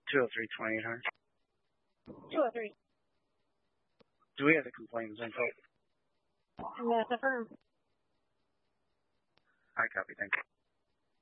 203-2800. 203. Do we have the complainant's info? Yes, affirm. I copy, thank you.